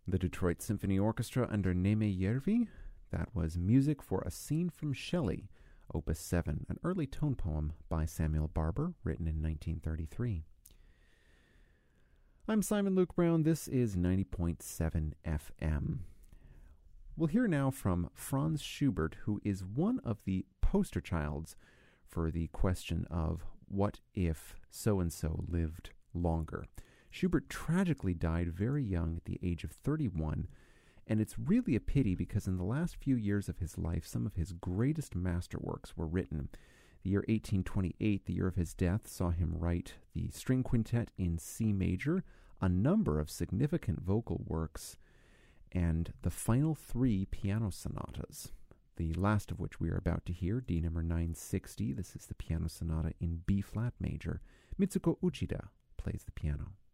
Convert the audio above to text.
The Detroit Symphony Orchestra under Németh Järvi. That was Music for a Scene from Shelley, Opus 7, an early tone poem by Samuel Barber, written in 1933. I'm Simon Luke Brown. This is 90.7 FM. We'll hear now from Franz Schubert, who is one of the poster childs for the question of what if so-and-so lived longer. Schubert tragically died very young at the age of 31, and it's really a pity because in the last few years of his life, some of his greatest masterworks were written. The year 1828, the year of his death, saw him write the string quintet in C major, a number of significant vocal works, and the final 3 piano sonatas, the last of which we are about to hear, D number 960. This is the piano sonata in B-flat major. Mitsuko Uchida plays the piano.